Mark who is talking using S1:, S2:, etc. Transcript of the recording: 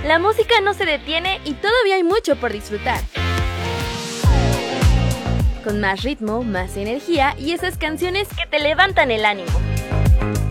S1: La música no se detiene y todavía hay mucho por disfrutar. Con más ritmo, más energía y esas canciones que te levantan el ánimo.